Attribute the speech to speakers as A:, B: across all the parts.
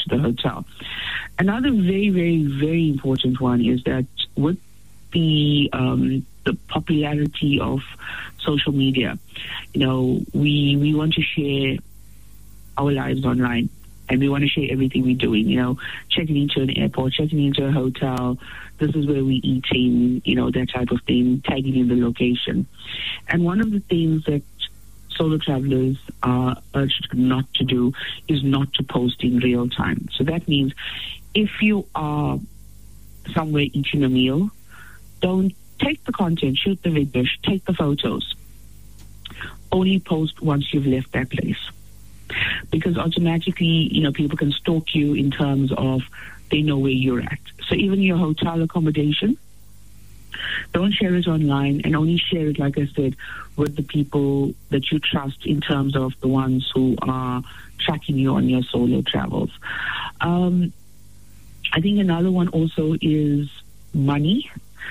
A: to the hotel. Another very, very, very important one is that with the popularity of social media, we want to share our lives online. And we want to share everything we're doing, checking into an airport, checking into a hotel. This is where we're eating, that type of thing, tagging in the location. And one of the things that solo travelers are urged not to do is not to post in real time. So that means if you are somewhere eating a meal, don't take the content, shoot the videos, take the photos. Only post once you've left that place. Because automatically, people can stalk you in terms of they know where you're at. So even your hotel accommodation, don't share it online and only share it, like I said, with the people that you trust in terms of the ones who are tracking you on your solo travels. I think another one also is money.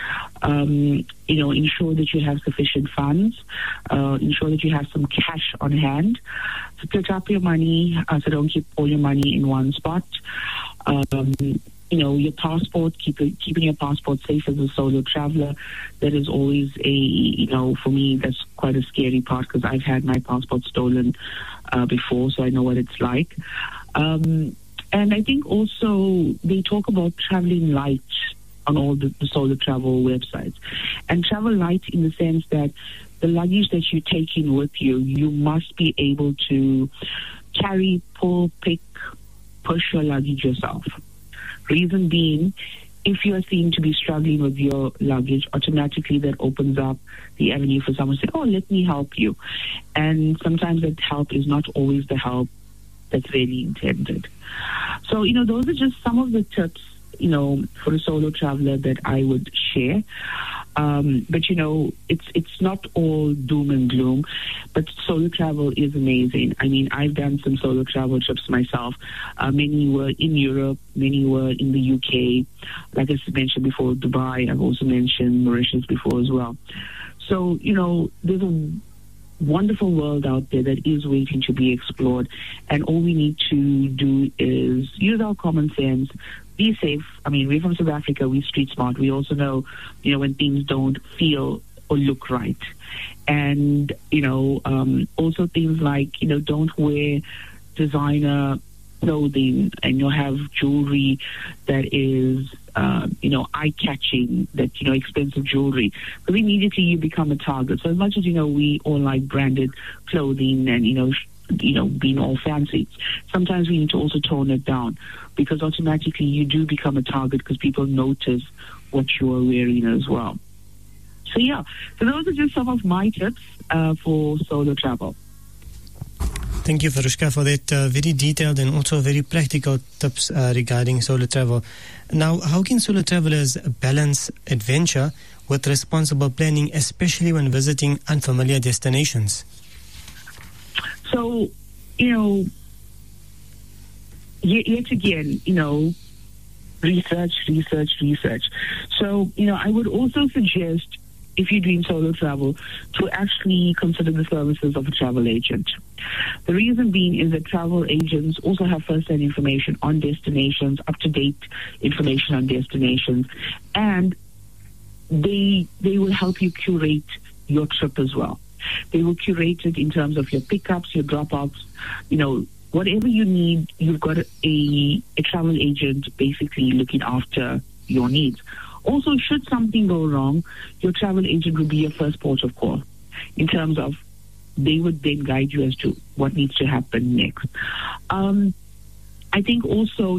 A: Ensure that you have sufficient funds, ensure that you have some cash on hand. Split up your money, so don't keep all your money in one spot. Your passport, keeping your passport safe as a solo traveler. That is always for me, that's quite a scary part because I've had my passport stolen before, so I know what it's like. And I think also they talk about traveling light on all the solo travel websites. And travel light in the sense that the luggage that you take in with you, you must be able to carry, pull, pick, push your luggage yourself. Reason being, if you are seen to be struggling with your luggage, automatically that opens up the avenue for someone to say, oh, let me help you. And sometimes that help is not always the help that's really intended. So, those are just some of the tips for a solo traveler that I would share. But it's not all doom and gloom, but solo travel is amazing. I mean, I've done some solo travel trips myself. Many were in Europe, many were in the UK. Like I mentioned before, Dubai. I've also mentioned Mauritius before as well. So, there's a wonderful world out there that is waiting to be explored, and all we need to do is use our common sense, be safe. I mean, we're from South Africa, we're street smart. We also know, when things don't feel or look right. And, also things like, don't wear designer clothing and you'll have jewelry that is, eye-catching, that, expensive jewelry. Because immediately you become a target. So as much as, we all like branded clothing and, being all fancy, sometimes we need to also tone it down because automatically you do become a target because people notice what you are wearing as well. So so those are just some of my tips for solo travel.
B: Thank you, Farooshka, for that very detailed and also very practical tips regarding solo travel. Now, how can solo travelers balance adventure with responsible planning, especially when visiting unfamiliar destinations?
A: So, yet again, research. So, I would also suggest, if you're doing solo travel, to actually consider the services of a travel agent. The reason being is that travel agents also have first-hand information on destinations, up-to-date information on destinations, and they will help you curate your trip as well. They will curate it in terms of your pickups, your drop-offs, whatever you need, you've got a travel agent basically looking after your needs. Also, should something go wrong, your travel agent will be your first port of call in terms of they would then guide you as to what needs to happen next. I think also,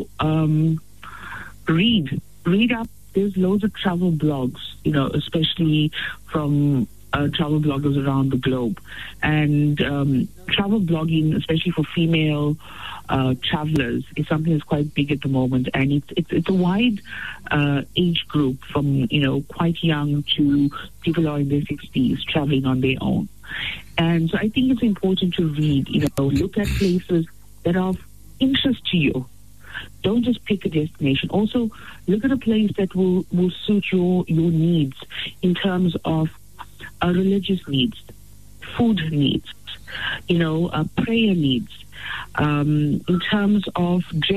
A: read up. There's loads of travel blogs, especially from travel bloggers around the globe. And travel blogging, especially for female travelers, is something that's quite big at the moment. And it's a wide age group from, quite young to people who are in their 60s traveling on their own. And so I think it's important to read, look at places that are of interest to you. Don't just pick a destination. Also, look at a place that will suit your needs in terms of religious needs, food needs, prayer needs, in terms of dress